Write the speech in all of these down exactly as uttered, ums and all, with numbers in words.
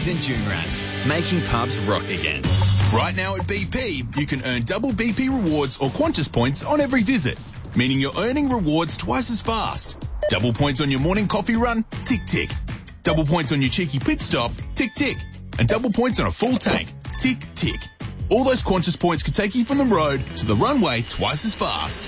and June Rats, making pubs rock again. Right now at B P, you can earn double B P rewards or Qantas points on every visit, meaning you're earning rewards twice as fast. Double points on your morning coffee run? Tick, tick. Double points on your cheeky pit stop? Tick, tick. And double points on a full tank? Tick, tick. All those Qantas points could take you from the road to the runway twice as fast.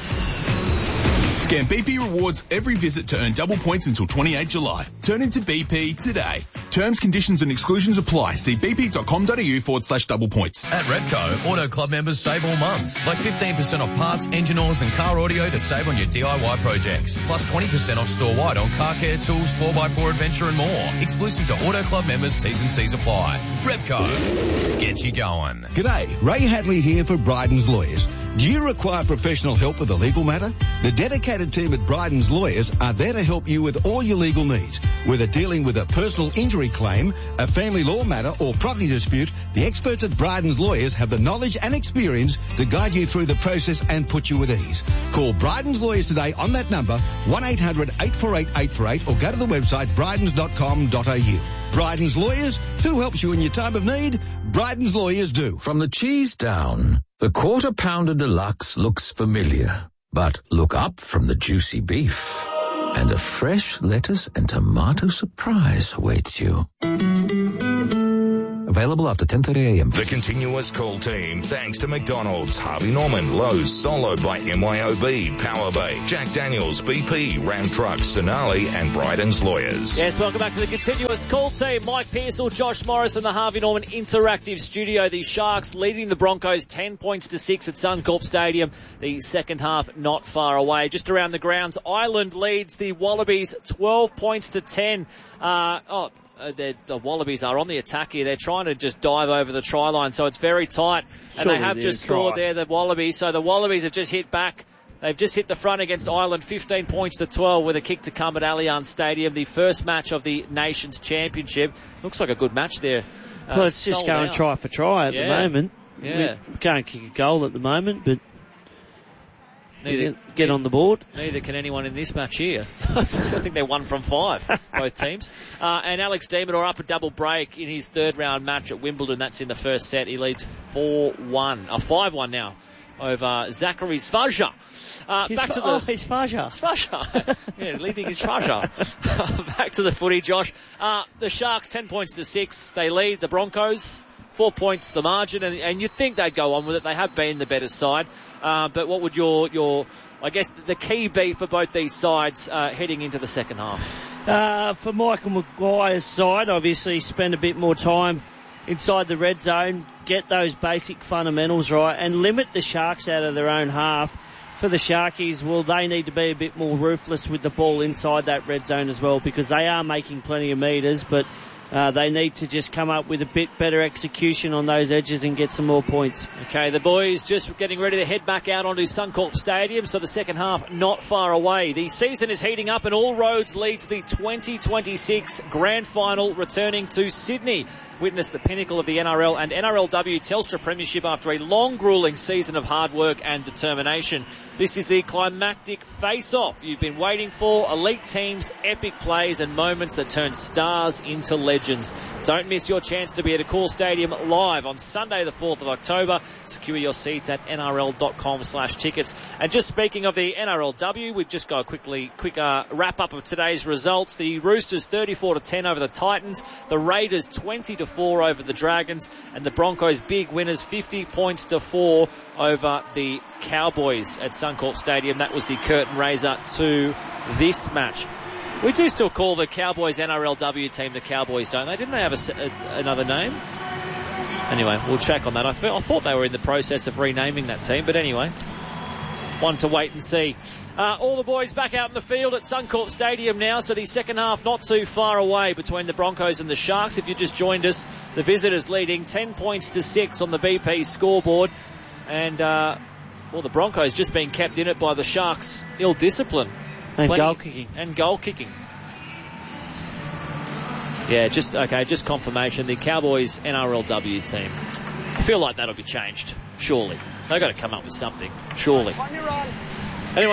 Scan B P rewards every visit to earn double points until twenty-eighth of July. Turn into B P today. Terms, conditions and exclusions apply. See bp.com.au forward slash double points. At Repco, Auto Club members save all month. Like fifteen percent off parts, engine oils and car audio to save on your D I Y projects. Plus twenty percent off store-wide on car care tools, four by four adventure and more. Exclusive to Auto Club members, T's and C's apply. Repco, get you going. G'day, Ray Hadley here for Bryden's Lawyers. Do you require professional help with a legal matter? The dedicated team at Bryden's Lawyers are there to help you with all your legal needs. Whether dealing with a personal injury claim, a family law matter or property dispute, the experts at Bryden's Lawyers have the knowledge and experience to guide you through the process and put you at ease. Call Bryden's Lawyers today on that number, one eight hundred eight four eight eight four eight, or go to the website brydens dot com dot a u. Bryden's Lawyers, who helps you in your time of need? Bryden's Lawyers do. From the cheese down, the Quarter Pounder Deluxe looks familiar. But look up from the juicy beef, and a fresh lettuce and tomato surprise awaits you. Available after ten thirty a m. The Continuous Call team, thanks to McDonald's, Harvey Norman, Lowe's, Solo by M Y O B, Power Bay, Jack Daniels, B P, Ram Trucks, Sonali and Bryden's Lawyers. Yes, welcome back to the Continuous Call team. Mike Pearsall, Josh Morris and the Harvey Norman Interactive Studio. The Sharks leading the Broncos ten points to six at Suncorp Stadium. The second half not far away. Just around the grounds, Ireland leads the Wallabies twelve points to ten. Uh, oh, Uh, the Wallabies are on the attack here. They're trying to just dive over the try line, so it's very tight. And Surely they have just scored there, the Wallabies. So the Wallabies have just hit back. They've just hit the front against Ireland, fifteen points to twelve with a kick to come at Allianz Stadium. The first match of the Nations Championship. Looks like a good match there. Uh, well, it's just going out. try for try at yeah. the moment. Yeah. We can't kick a goal at the moment, but Neither, get on the board. Neither can anyone in this match here. I think they're one from five, both teams. Uh, and Alex Demador up a double break in his third round match at Wimbledon. That's in the first set. He leads four one, uh, five one now over Zachary Svaja. Uh, back to the, oh, he's Svaja. Svaja. yeah, leading his Svaja. Back to the footy, Josh. Uh, the Sharks ten points to six. They lead the Broncos. Four points the margin, and, and you'd think they'd go on with it. They have been the better side. Uh, but what would your, your, I guess, the key be for both these sides uh, heading into the second half? Uh, for Michael Maguire's side, obviously spend a bit more time inside the red zone, get those basic fundamentals right, and limit the Sharks out of their own half. For the Sharkies, well, they need to be a bit more ruthless with the ball inside that red zone as well, because they are making plenty of metres, but Uh, they need to just come up with a bit better execution on those edges and get some more points. Okay, the boys just getting ready to head back out onto Suncorp Stadium, so the second half not far away. The season is heating up and all roads lead to the twenty twenty-six Grand Final returning to Sydney. Witness the pinnacle of the N R L and N R L W Telstra Premiership after a long, grueling season of hard work and determination. This is the climactic face-off you've been waiting for. Elite teams, epic plays and moments that turn stars into legends. Don't miss your chance to be at Accor Stadium live on Sunday the fourth of October. Secure your seats at N R L dot com slash tickets. And just speaking of the N R L W, we've just got a quickly quick uh, wrap-up of today's results. The Roosters thirty-four to ten over the Titans. The Raiders twenty to four over the Dragons. And the Broncos big winners fifty points to four over the Cowboys at Suncorp Stadium. That was the curtain raiser to this match. We do still call the Cowboys N R L W team the Cowboys, don't they? Didn't they have a, a, another name? Anyway, we'll check on that. I, feel, I thought they were in the process of renaming that team, but anyway, one to wait and see. Uh, all the boys back out in the field at Suncorp Stadium now, so the second half not too far away between the Broncos and the Sharks. If you just joined us, the visitors leading ten points to six on the B P scoreboard. And, uh, well, the Broncos just being kept in it by the Sharks' ill discipline. And Plenty, goal kicking. And goal kicking. Yeah, just, okay, just confirmation. The Cowboys N R L W team. I feel like that'll be changed, surely. They've got to come up with something, surely. Anyway,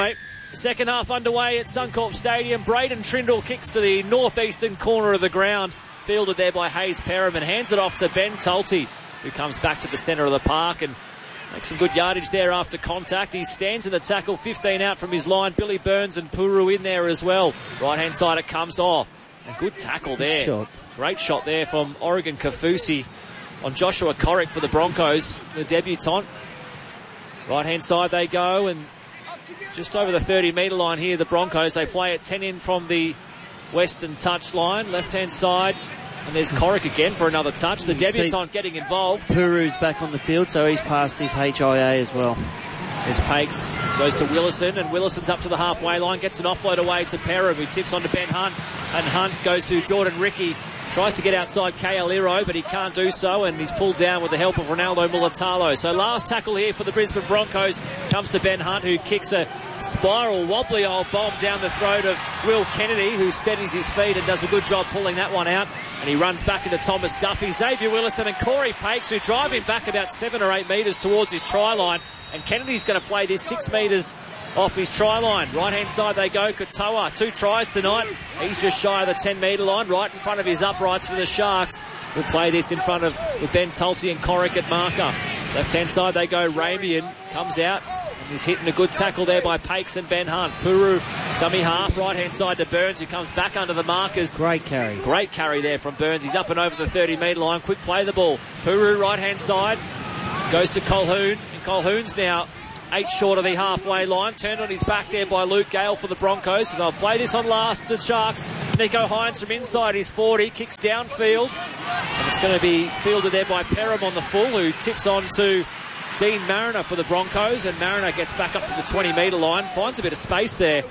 Second half underway at Suncorp Stadium. Braden Trindle kicks to the northeastern corner of the ground. Fielded there by Hayes Perham and hands it off to Ben Tulty, who comes back to the centre of the park and makes some good yardage there after contact. He stands in the tackle, fifteen out from his line. Billy Burns and Puru in there as well. Right-hand side it comes. Oh, a good tackle there. Good shot. Great shot there from Oregon Kafusi on Joshua Corrick for the Broncos, the debutant. Right-hand side they go, and just over the thirty metre line here, the Broncos, they play it ten in from the western touch line. Left-hand side, and there's Corrick again for another touch. The debutant getting involved. Puru's back on the field, so he's passed his H I A as well. There's Pakes, goes to Willison, and Willison's up to the halfway line, gets an offload away to Perham, who tips on to Ben Hunt, and Hunt goes to Jordan Ricky. Tries to get outside Kealiro, but he can't do so, and he's pulled down with the help of Ronaldo Mulatalo. So last tackle here for the Brisbane Broncos comes to Ben Hunt, who kicks a spiral, wobbly old bomb down the throat of Will Kennedy, who steadies his feet and does a good job pulling that one out. And he runs back into Thomas Duffy, Xavier Willison and Corey Pakes, who drive him back about seven or eight metres towards his try line. And Kennedy's going to play this six metres off his try line. Right-hand side they go. Katoa, two tries tonight. He's just shy of the ten metre line, right in front of his uprights for the Sharks. We'll play this in front of with Ben Tulty and Corrick at marker. Left-hand side they go. Ramian comes out. He's hitting a good tackle there by Pakes and Ben Hunt. Puru, dummy half, right-hand side to Burns, who comes back under the markers. Great carry. Great carry there from Burns. He's up and over the thirty metre line. Quick play the ball. Puru, right-hand side, goes to Colhoun. And Colhoun's now eight short of the halfway line. Turned on his back there by Luke Gale for the Broncos. So they'll play this on last, the Sharks. Nico Hines from inside his forty, kicks downfield. And it's going to be fielded there by Perham on the full, who tips on to Dean Mariner for the Broncos, and Mariner gets back up to the twenty metre line, finds a bit of space there.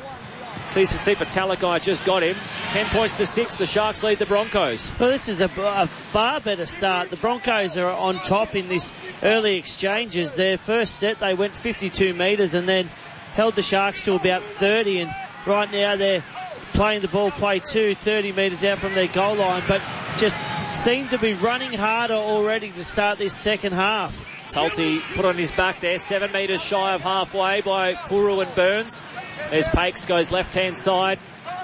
Sifa Talakai just got him. Ten points to six, the Sharks lead the Broncos. Well, this is a, a far better start. The Broncos are on top in this early exchanges. Their first set, they went fifty-two metres and then held the Sharks to about thirty, and right now they're playing the ball play two, thirty metres out from their goal line, but just seem to be running harder already to start this second half. Tulty put on his back there, seven metres shy of halfway by Puru and Burns. There's Pakes, goes left-hand side.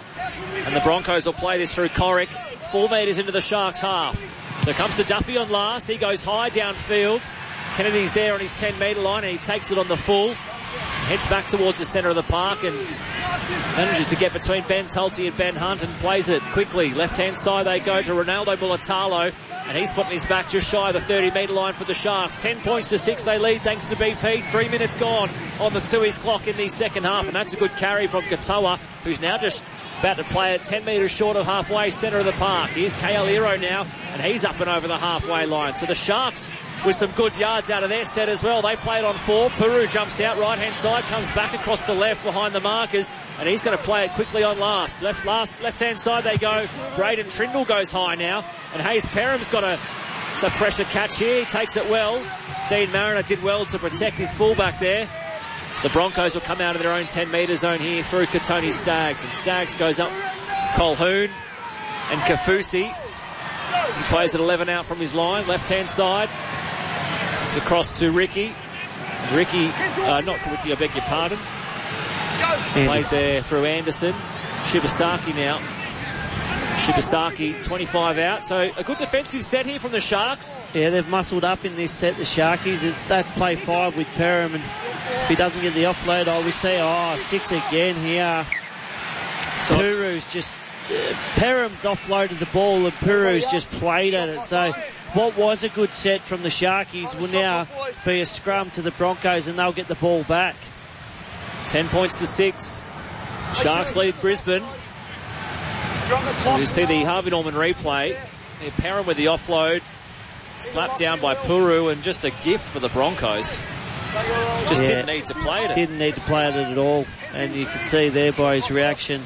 And the Broncos will play this through Corrick, four metres into the Sharks' half. So comes to Duffy on last. He goes high downfield. Kennedy's there on his ten metre line, and he takes it on the full. Heads back towards the centre of the park and manages to get between Ben Tulty and Ben Hunt and plays it quickly. Left-hand side they go to Ronaldo Mulatalo, and he's putting his back just shy of the thirty metre line for the Sharks. Ten points to six they lead thanks to B P. Three minutes gone on the Tui's clock in the second half, and that's a good carry from Katoa, who's now just about to play it ten metres short of halfway centre of the park. Here's Kealiro now, and he's up and over the halfway line. So the Sharks with some good yards out of their set as well. They play it on four. Puru jumps out right-hand side, comes back across the left behind the markers, and he's going to play it quickly on last. Left, last, left-hand side they go. Braden Trindle goes high now, and Hayes Perham's got a, it's a pressure catch here. He takes it well. Dean Mariner did well to protect his fullback there. So the Broncos will come out of their own ten metre zone here through Katoni Staggs, and Staggs goes up Colhoun and Kafusi. He plays at eleven out from his line, left-hand side. It's across to Ricky. Ricky, uh, not Ricky, I beg your pardon. Played there through Anderson. Shibasaki now. Shibasaki, twenty-five out. So a good defensive set here from the Sharks. Yeah, they've muscled up in this set, the Sharkies. It's, that's play five with Perham, and if he doesn't get the offload, I will say, oh, six again here. So Puru's just... Uh, Perham's offloaded the ball and Puru's just played at it. So what was a good set from the Sharkies will now be a scrum to the Broncos, and they'll get the ball back. Ten points to six. Sharks lead Brisbane. You see the Harvey Norman replay. Perham with the offload. Slapped down by Puru, and just a gift for the Broncos. Just yeah, didn't need to play it. Didn't need to play it at all. And you can see there by his reaction.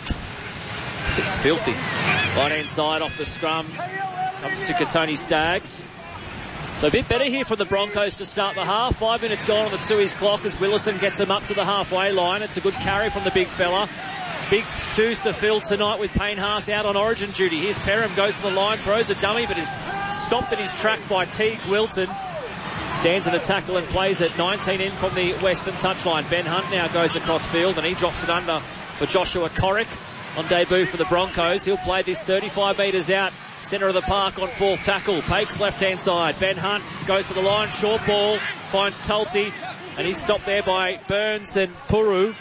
It's filthy. Right-hand side off the scrum. Comes to Katoni Staggs. So a bit better here for the Broncos to start the half. Five minutes gone on the Tui's clock as Willison gets him up to the halfway line. It's a good carry from the big fella. Big shoes to fill tonight with Payne Haas out on origin duty. Here's Perham, goes to the line, throws a dummy, but is stopped in his track by Teague Wilton. Stands in the tackle and plays it. nineteen in from the Western touchline. Ben Hunt now goes across field and he drops it under for Joshua Corrick on debut for the Broncos. He'll play this thirty-five metres out, centre of the park on fourth tackle. Pakes left-hand side. Ben Hunt goes to the line, short ball, finds Tulty, and he's stopped there by Burns and Puru.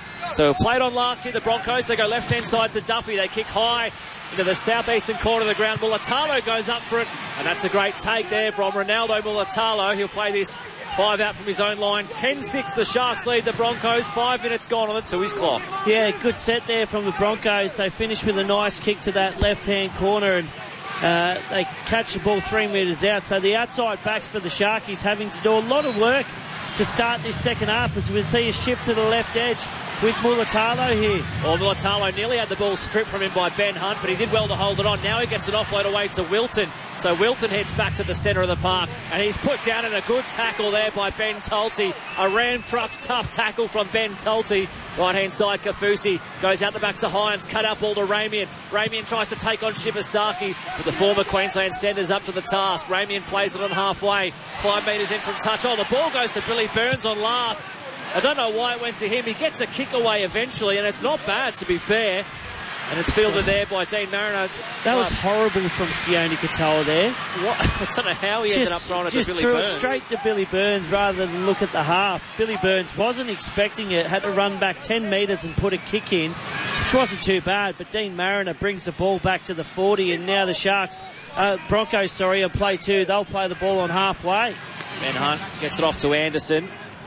So played on last year, the Broncos. They go left-hand side to Duffy. They kick high into the southeastern corner of the ground. Mulatalo goes up for it, and that's a great take there from Ronaldo Mulatalo. He'll play this five out from his own line. ten six, the Sharks lead the Broncos. Five minutes gone on the two-his clock. Yeah, good set there from the Broncos. They finish with a nice kick to that left-hand corner, and uh, they catch the ball three metres out. So the outside backs for the Sharkies having to do a lot of work to start this second half, as we see a shift to the left edge with Mulatalo here. Well, Mulatalo nearly had the ball stripped from him by Ben Hunt, but he did well to hold it on. Now he gets an offload away to Wilton. So Wilton heads back to the centre of the park, and he's put down in a good tackle there by Ben Tulty. A Ram Trucks tough tackle from Ben Tulty. Right-hand side, Kafusi goes out the back to Hines. Cut up ball to Ramian. Ramian tries to take on Shibasaki, but the former Queensland centre's up to the task. Ramian plays it on halfway. Five metres in from touch. Oh, the ball goes to Billy Burns on last. I don't know why it went to him. He gets a kick away eventually, and it's not bad, to be fair. And it's fielded there by Dean Mariner. That was horrible from Sione Katoa there. What? I don't know how he just, ended up throwing it to Billy Just threw Burns. it straight to Billy Burns rather than look at the half. Billy Burns wasn't expecting it, had to run back ten metres and put a kick in, which wasn't too bad, but Dean Mariner brings the ball back to the forty, and now the Sharks, uh, Broncos, sorry, on play two, they'll play the ball on halfway. Ben Hunt gets it off to Anderson.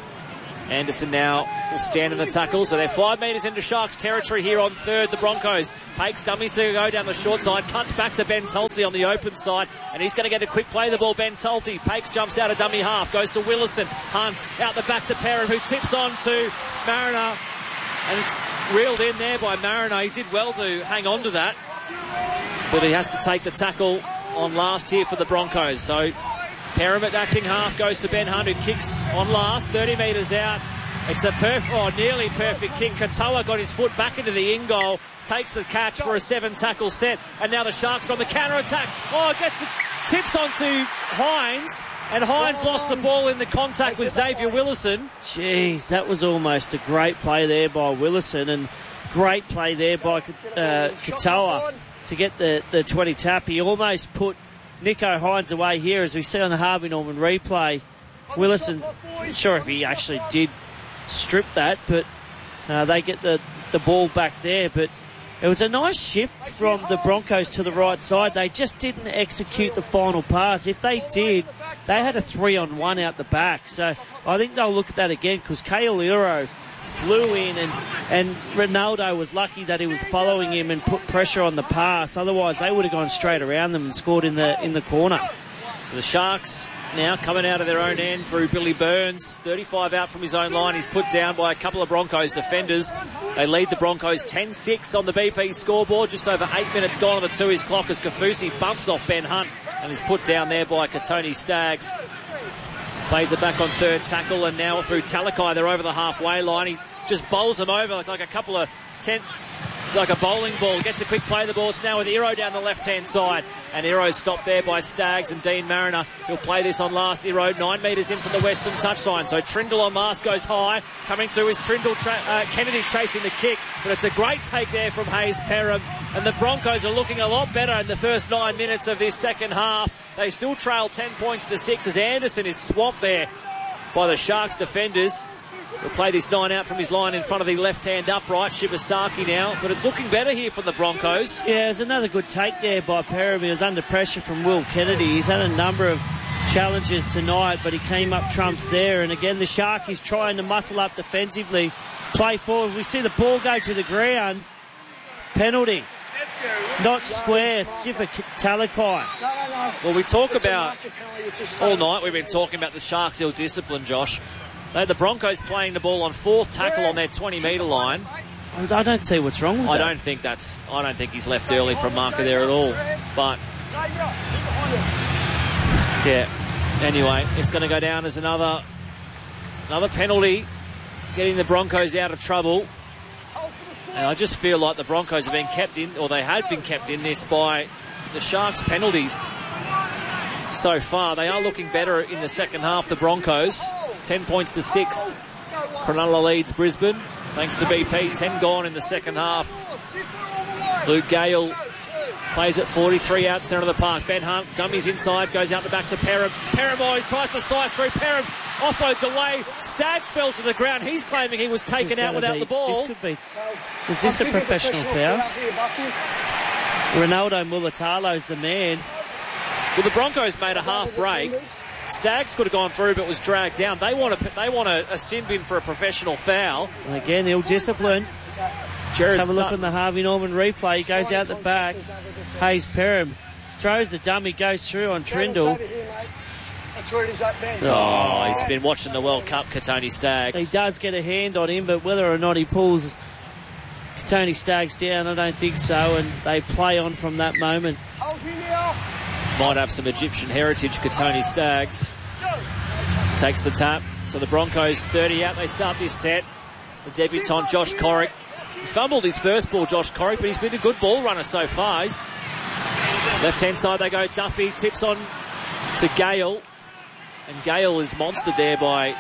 Anderson now will stand in the tackle, so they're five metres into Sharks territory here on third. The Broncos Pakes dummies to go down the short side, cuts back to Ben Tulty on the open side, and he's going to get a quick play the ball. Ben Tulty, Pakes jumps out of dummy half, goes to Willison. Hunt out the back to Perham, who tips on to Mariner, and it's reeled in there by Mariner. He did well to hang on to that, but he has to take the tackle on last here for the Broncos. So Perham at acting half goes to Ben Hunt, who kicks on last, thirty metres out. It's a perfect, oh, nearly perfect kick. Katoa got his foot back into the in goal, takes the catch for a seven tackle set, and now the Sharks on the counter attack. Oh, it gets the tips onto Hines, and Hines lost the ball in the contact with Xavier Willison. Jeez, that was almost a great play there by Willison, and great play there by uh, Katoa to get the, the twenty tap. He almost put Nico Hines away here, as we see on the Harvey Norman replay. Willison, not sure if he actually did strip that, but uh, they get the, the ball back there. But it was a nice shift from the Broncos to the right side. They just didn't execute the final pass. If they did, they had a three on one out the back. So I think they'll look at that again, because Kale Iro flew in, and, and Ronaldo was lucky that he was following him and put pressure on the pass. Otherwise, they would have gone straight around them and scored in the in the corner. So the Sharks now coming out of their own end through Billy Burns. thirty-five out from his own line. He's put down by a couple of Broncos defenders. They lead the Broncos ten six on the B P scoreboard. Just over eight minutes gone on the two-his clock as Kafusi bumps off Ben Hunt and is put down there by Katoni Staggs. Plays it back on third tackle, and now through Talakai, they're over the halfway line. He just bowls them over like, like a couple of ten, like a bowling ball. Gets a quick play of the ball. It's now with Iro down the left-hand side, and Iro's stopped there by Staggs and Dean Mariner. He'll play this on last. Iro nine metres in from the western touchline. So Trindle on last goes high. Coming through is Trindle, tra- uh, Kennedy chasing the kick, but it's a great take there from Hayes Perham, and the Broncos are looking a lot better in the first nine minutes of this second half. They still trail ten points to six as Anderson is swamped there by the Sharks defenders. We'll play this nine out from his line in front of the left-hand upright, Shibasaki now, but it's looking better here for the Broncos. Yeah, there's another good take there by Perham. He was under pressure from Will Kennedy. He's had a number of challenges tonight, but he came up trumps there. And again, the Sharkies trying to muscle up defensively, play forward. We see the ball go to the ground. Penalty. Not square. Sifa Talakai. Well, we talk about, all night we've been talking about the Sharks' ill-discipline, Josh. They had the Broncos playing the ball on fourth tackle on their twenty metre line. I don't see what's wrong with I that. don't think that's, I don't think he's left early from marker there at all. But, yeah. Anyway, it's going to go down as another, another penalty, getting the Broncos out of trouble. And I just feel like the Broncos have been kept in, or they had been kept in this by the Sharks' penalties. so far. They are looking better in the second half, the Broncos. Ten points to six. Cronulla leads Brisbane, thanks to B P. Ten gone in the second half. Luke Gale plays at forty-three out centre of the park. Ben Hunt dummies inside, goes out the back to Perham. Perham oh, tries to slice through. Perham offloads away. Staggs fell to the ground. He's claiming he was taken out without be, the ball. This could be. Is this a professional foul? Ronaldo Mulatalo's the man. Well, the Broncos made a half break. Staggs could have gone through, but was dragged down. They want to. They want a, a sin bin for a professional foul. And again, ill discipline. Jared Let's have a look Sutton. on the Harvey Norman replay. He goes out the back. Hayes Perham throws the dummy, goes through on Trindle. Oh, he's been watching the World Cup, Katoni Staggs. He does get a hand on him, but whether or not he pulls Katoni Staggs down, I don't think so, and they play on from that moment. Might have some Egyptian heritage, Katoni Staggs. Takes the tap. So the Broncos thirty out. They start this set. The debutant, Josh Corrick. He fumbled his first ball, Josh Corrick, but he's been a good ball runner so far. He's left-hand side they go. Duffy tips on to Gale. And Gale is monstered there by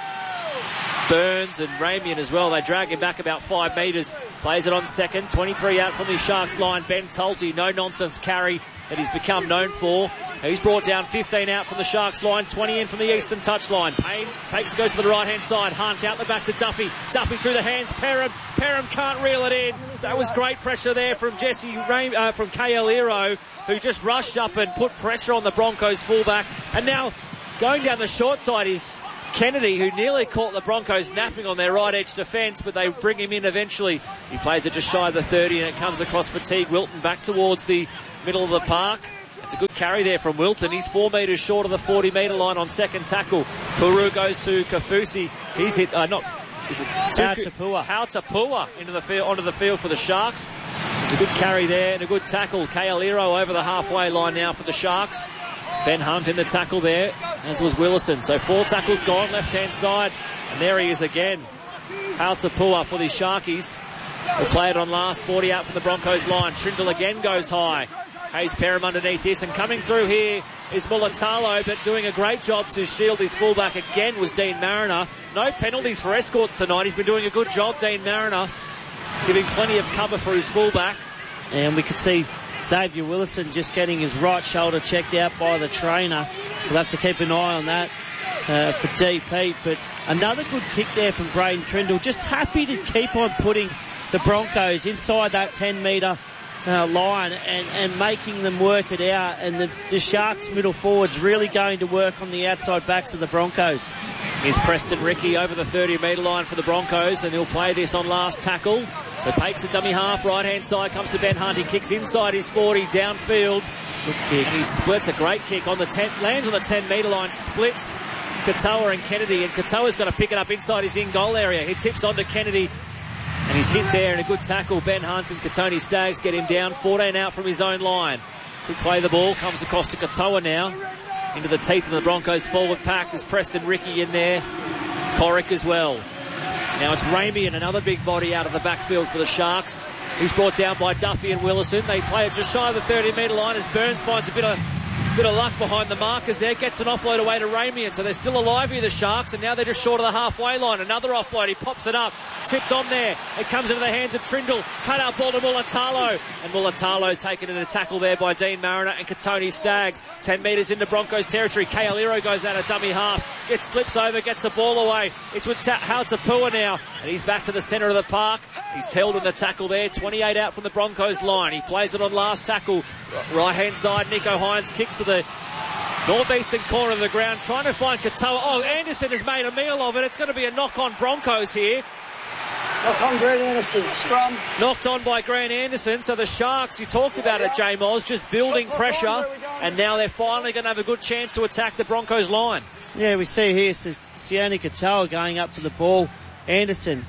Burns and Ramian as well. They drag him back about five metres. Plays it on second. twenty-three out from the Sharks line. Ben Tulty, no-nonsense carry that he's become known for. He's brought down fifteen out from the Sharks line. twenty in from the Eastern touchline. Payne takes, goes to the right-hand side. Hunt out the back to Duffy. Duffy through the hands. Perham. Perham can't reel it in. That was great pressure there from Jesse Ram- uh, from K L Ero, who just rushed up and put pressure on the Broncos fullback. And now going down the short side is Kennedy, who nearly caught the Broncos napping on their right edge defence, but they bring him in eventually. He plays it just shy of the thirty, and it comes across for Teague Wilton back towards the middle of the park. It's a good carry there from Wilton. He's four metres short of the forty metre line on second tackle. Puru goes to Kafusi. He's hit, uh, not, is it Hautapua. Hautapua into the field, onto the field for the Sharks. There's a good carry there and a good tackle. K L Ero over the halfway line now for the Sharks. Ben Hunt in the tackle there, as was Willison. So four tackles gone, left-hand side. And there he is again. Hautapua for the Sharkies. We'll play it on last, forty out from the Broncos line. Trindle again goes high. Hayes Perham underneath this, and coming through here is Mulatalo, but doing a great job to shield his fullback again was Dean Mariner. No penalties for escorts tonight. He's been doing a good job, Dean Mariner, giving plenty of cover for his fullback. And we could see Xavier Willison just getting his right shoulder checked out by the trainer. We'll have to keep an eye on that uh, for D P. But another good kick there from Braden Trindle. Just happy to keep on putting the Broncos inside that ten metre uh, line and, and making them work it out. And the, the Sharks middle forwards really going to work on the outside backs of the Broncos. Here's Preston Rickey over the thirty metre line for the Broncos, and he'll play this on last tackle. So Pakes a dummy half, right-hand side, comes to Ben Hunt. He kicks inside his forty, downfield. Good kick. And he splits a great kick on the ten, lands on the ten metre line, splits Katoa and Kennedy, and Katoa's going to pick it up inside his in-goal area. He tips onto Kennedy, and he's hit there, and a good tackle. Ben Hunt and Katoni Staggs get him down, fourteen out from his own line. Quick play the ball, comes across to Katoa now. Into the teeth of the Broncos forward pack. There's Preston Rickey in there. Corrick as well. Now it's Ramey and another big body out of the backfield for the Sharks. He's brought down by Duffy and Willison. They play it just shy of the thirty metre line as Burns finds a bit of bit of luck behind the markers there. Gets an offload away to Ramey, and so they're still alive here, the Sharks, and now they're just short of the halfway line. Another offload. He pops it up. Tipped on there. It comes into the hands of Trindle. Cut out ball to Mulatalo. And Mulatalo's taken in a tackle there by Dean Mariner and Katoni Staggs. ten metres into Broncos territory. K L Ero goes out a dummy half. Gets slips over, gets the ball away. It's with Ta- Hautapua now. And he's back to the centre of the park. He's held in the tackle there. twenty-eight out from the Broncos line. He plays it on last tackle. Right hand side. Nico Hines kicks to the northeastern corner of the ground, trying to find Katoa. Oh, Anderson has made a meal of it. It's going to be a knock on Broncos here. Knock on Grant Anderson, scrum. Knocked on by Grant Anderson. So the Sharks, you talked about it, J Moz, just building pressure, and now they're finally going to have a good chance to attack the Broncos line. Yeah, we see here Sione Katoa going up for the ball. Anderson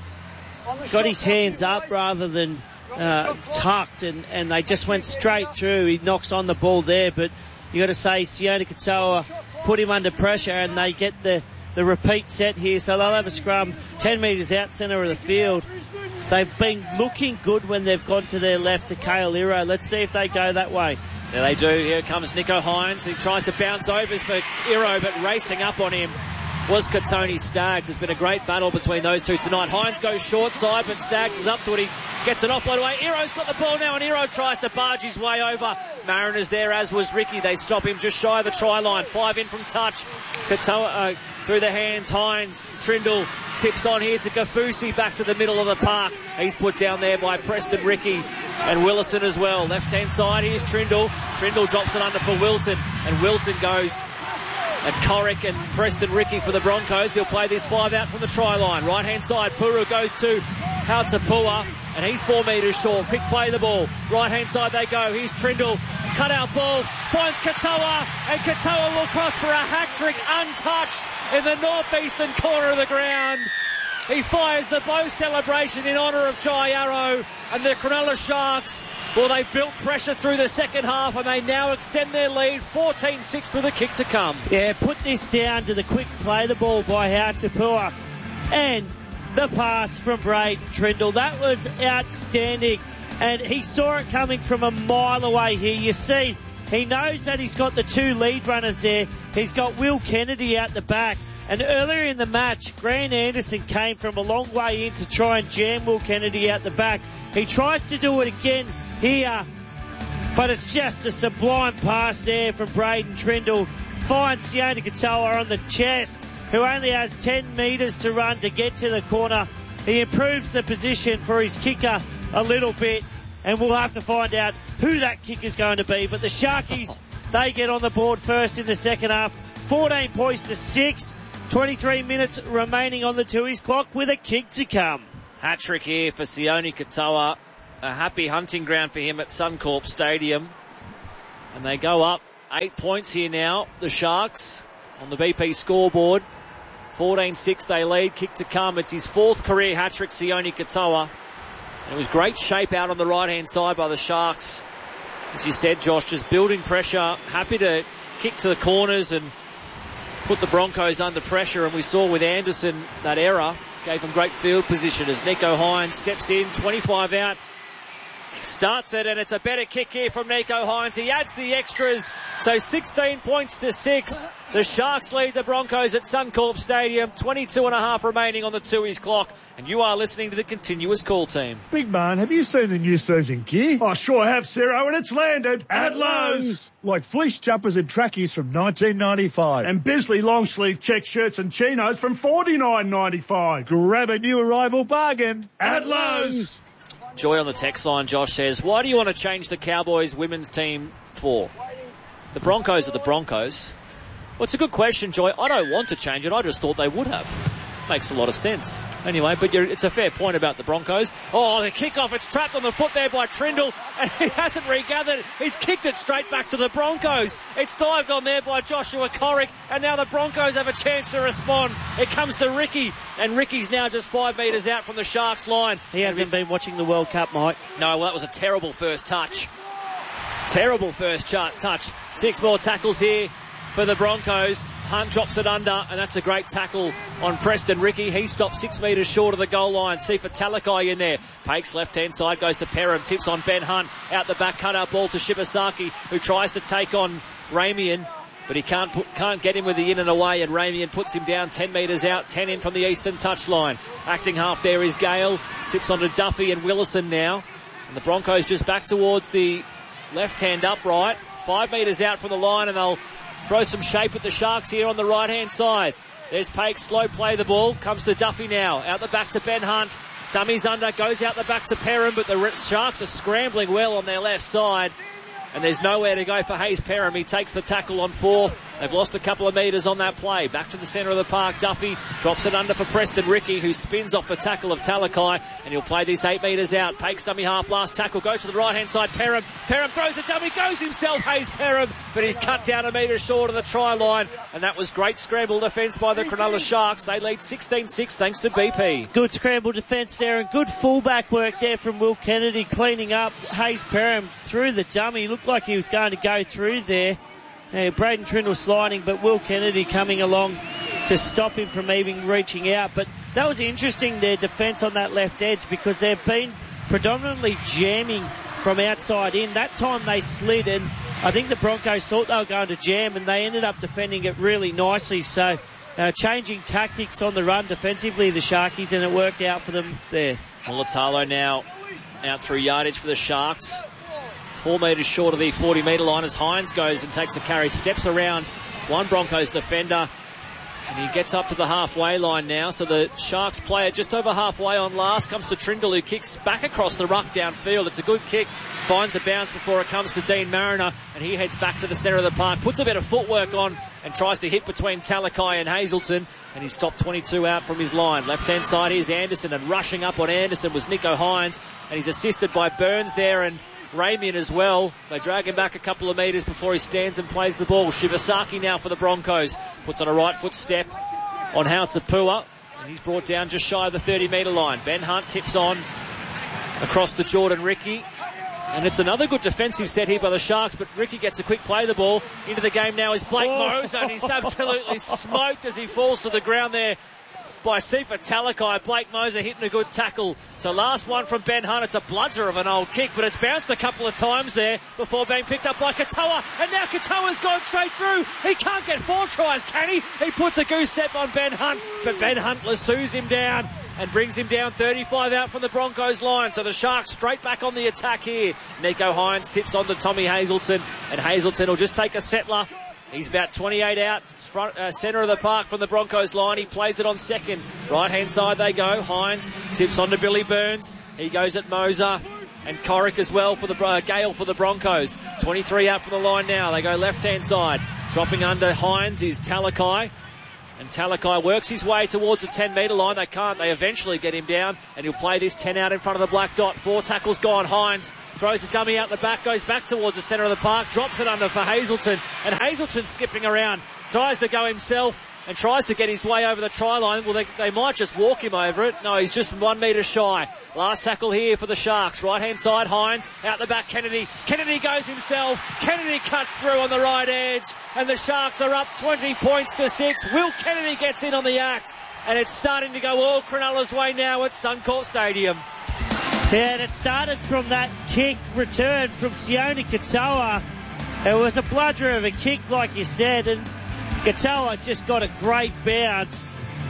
got his hands up rather than uh, tucked, and, and they just went straight through. He knocks on the ball there, but you got to say Sione Katoa put him under pressure, and they get the, the repeat set here. So they'll have a scrum ten metres out centre of the field. They've been looking good when they've gone to their left to K L Ero. Let's see if they go that way. There they do. Here comes Nicho Hynes. He tries to bounce over for Iro, but racing up on him was Katoni Staggs. It's been a great battle between those two tonight. Hynes goes short side, but Staggs is up to it. He gets an offload away. Iro's got the ball now, and Iro tries to barge his way over. Mariners there, as was Ricky. They stop him just shy of the try line. Five in from touch. Katoa uh, through the hands. Hynes. Trindle tips on here to Kafusi back to the middle of the park. He's put down there by Preston Ricky and Willison as well. Left-hand side, here's Trindle. Trindle drops it under for Wilton, and Wilson goes at Corrick and Preston Ricky for the Broncos. He'll play this five out from the try line. Right-hand side, Puru goes to Hautapua, and he's four metres short. Quick play the ball. Right-hand side they go. Here's Trindle. Cut out ball. Finds Katoa, and Katoa will cross for a hat-trick untouched in the northeastern corner of the ground. He fires the bow celebration in honour of Jai Arrow and the Cronulla Sharks. Well, they've built pressure through the second half, and they now extend their lead fourteen six with a kick to come. Yeah, put this down to the quick play the ball by Hautapua and the pass from Braden Trindle. That was outstanding, and he saw it coming from a mile away here. You see, he knows that he's got the two lead runners there. He's got Will Kennedy out the back. And earlier in the match, Grant Anderson came from a long way in to try and jam Will Kennedy out the back. He tries to do it again here, but it's just a sublime pass there from Braden Trindle. Finds Sione Katoa on the chest, who only has ten metres to run to get to the corner. He improves the position for his kicker a little bit, and we'll have to find out who that kick is going to be. But the Sharkies, they get on the board first in the second half. fourteen points to six. twenty-three minutes remaining on the Tooheys clock with a kick to come. Hat-trick here for Sione Katoa. A happy hunting ground for him at Suncorp Stadium. And they go up eight points here now, the Sharks, on the B P scoreboard. fourteen six they lead, kick to come. It's his fourth career hat-trick, Sione Katoa. And it was great shape out on the right-hand side by the Sharks. As you said, Josh, just building pressure, happy to kick to the corners and put the Broncos under pressure, and we saw with Anderson that error gave them great field position as Nicho Hynes steps in, twenty-five out, starts it, and it's a better kick here from Nicho Hynes. He adds the extras, so sixteen points to six. The Sharks lead the Broncos at Suncorp Stadium, twenty-two and a half remaining on the Tooheys clock, and you are listening to the Continuous Call Team. Big man, have you seen the new season gear? I sure have, Ciro, and it's landed at Lowe's. Like fleece jumpers and trackies from nineteen ninety-five. And Bisley long sleeve check shirts and chinos from forty-nine ninety-five. Grab a new arrival bargain at Lowe's. Joy on the text line, Josh says, why do you want to change the Cowboys women's team for? The Broncos are the Broncos. Well, it's a good question, Joy. I don't want to change it. I just thought they would have. Makes a lot of sense. Anyway, but you're, it's a fair point about the Broncos. Oh, the kickoff. It's trapped on the foot there by Trindle, and he hasn't regathered. He's kicked it straight back to the Broncos. It's dived on there by Joshua Corrick, and now the Broncos have a chance to respond. It comes to Ricky, and Ricky's now just five metres out from the Sharks line. He hasn't been watching the World Cup, Mike. No, well, that was a terrible first touch. Terrible first ch- touch. Six more tackles here for the Broncos. Hunt drops it under, and that's a great tackle on Preston Ricky. He stopped six metres short of the goal line. See for Talakai in there. Pakes left-hand side, goes to Perham, tips on Ben Hunt. Out the back, cut out ball to Shibasaki, who tries to take on Ramian, but he can't put, can't get him with the in and away, and Ramian puts him down ten metres out, ten in from the eastern touchline. Acting half there is Gale. Tips onto Duffy and Willison now. And the Broncos just back towards the left-hand upright. Five metres out from the line, and they'll throw some shape at the Sharks here on the right-hand side. There's Pakes, slow play the ball. Comes to Duffy now. Out the back to Ben Hunt. Dummies under, goes out the back to Perham, but the Sharks are scrambling well on their left side. And there's nowhere to go for Hayes Perham. He takes the tackle on fourth. They've lost a couple of metres on that play. Back to the centre of the park. Duffy drops it under for Preston Ricky, who spins off the tackle of Talakai, and he'll play this eight metres out. Pakes dummy half, last tackle, goes to the right-hand side. Perham. Perham throws a dummy, goes himself, Hayes Perham, but he's cut down a metre short of the try line, and that was great scramble defence by the Cronulla Sharks. They lead sixteen six thanks to B P. Good scramble defence there, and good fullback work there from Will Kennedy, cleaning up Hayes Perham through the dummy. Looked like he was going to go through there. Uh, Braden Trindle sliding, but Will Kennedy coming along to stop him from even reaching out. But that was interesting, their defence on that left edge, because they've been predominantly jamming from outside in. That time they slid, and I think the Broncos thought they were going to jam, and they ended up defending it really nicely. So uh, changing tactics on the run defensively, the Sharkies, and it worked out for them there. Mulatalo now out through yardage for the Sharks. Four metres short of the forty metre line as Hines goes and takes a carry, steps around one Broncos defender, and he gets up to the halfway line now. So the Sharks player just over halfway on last comes to Trindle, who kicks back across the ruck downfield. It's a good kick, finds a bounce before it comes to Dean Mariner, and he heads back to the centre of the park, puts a bit of footwork on and tries to hit between Talakai and Hazelton, and he's stopped twenty-two out from his line. Left hand side, here's Anderson, and rushing up on Anderson was Nicho Hines, and he's assisted by Burns there and Ramian as well. They drag him back a couple of metres before he stands and plays the ball. Shibasaki now for the Broncos. Puts on a right foot step on Hautapua, and he's brought down just shy of the thirty metre line. Ben Hunt tips on across to Jordan Ricky. And it's another good defensive set here by the Sharks, but Ricky gets a quick play of the ball. Into the game now is Blake oh. Moser, and he's absolutely smoked as he falls to the ground there by Sifa Talakai. Blake Moser hitting a good tackle. So last one from Ben Hunt. It's a bludger of an old kick, but it's bounced a couple of times there before being picked up by Katoa. And now Katoa's gone straight through. He can't get four tries, can he? He puts a goose step on Ben Hunt, but Ben Hunt lassoes him down and brings him down thirty-five out from the Broncos line. So the Sharks straight back on the attack here. Nicho Hines tips on to Tommy Hazelton, and Hazelton will just take a settler. He's about twenty-eight out, front, uh, centre of the park from the Broncos line. He plays it on second. Right-hand side they go. Hines tips on to Billy Burns. He goes at Moser. And Corrick as well for the uh, Gale for the Broncos. twenty-three out from the line now. They go left-hand side. Dropping under Hines is Talakai. And Talakai works his way towards the ten metre line. They can't. They eventually get him down, and he'll play this ten out in front of the black dot. Four tackles gone. Hines throws the dummy out the back, goes back towards the centre of the park, drops it under for Hazelton, and Hazelton's skipping around, tries to go himself and tries to get his way over the try line. Well, they, they might just walk him over it. No, he's just one metre shy. Last tackle here for the Sharks. Right-hand side, Hines. Out the back, Kennedy. Kennedy goes himself. Kennedy cuts through on the right edge. And the Sharks are up twenty points to six. Will Kennedy gets in on the act. And it's starting to go all Cronulla's way now at Suncorp Stadium. Yeah, and it started from that kick return from Sione Katoa. It was a bludger of a kick, like you said, and Katoa just got a great bounce,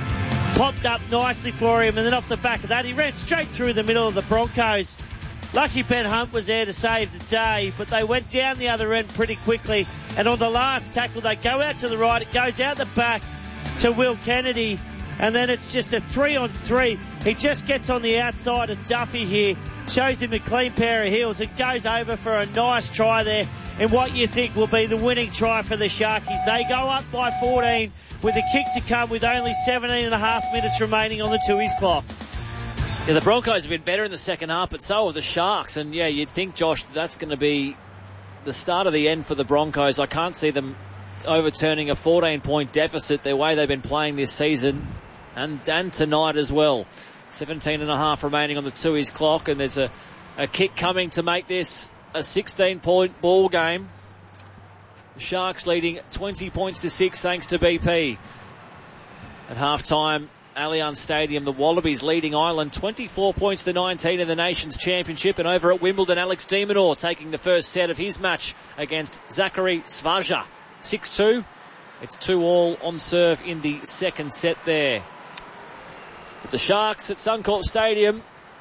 popped up nicely for him, and then off the back of that, he ran straight through the middle of the Broncos. Lucky Ben Hunt was there to save the day, but they went down the other end pretty quickly, and on the last tackle, they go out to the right, it goes out the back to Will Kennedy, and then it's just a three on three. He just gets on the outside of Duffy here, shows him a clean pair of heels, and goes over for a nice try there in what you think will be the winning try for the Sharkies. They go up by fourteen with a kick to come with only seventeen and a half minutes remaining on the Tooheys clock. Yeah, the Broncos have been better in the second half, but so have the Sharks. And yeah, you'd think, Josh, that's going to be the start of the end for the Broncos. I can't see them overturning a fourteen point deficit the way they've been playing this season and, and tonight as well. seventeen and a half remaining on the Tooheys clock, and there's a, a kick coming to make this a sixteen point ball game. The Sharks leading twenty points to six thanks to B P. At half-time, Allianz Stadium, the Wallabies leading Ireland twenty-four points to nineteen in the Nations Championship. And over at Wimbledon, Alex de Minaur taking the first set of his match against Zachary Svaja. six two. It's two all on serve in the second set there. But the Sharks at Suncorp Stadium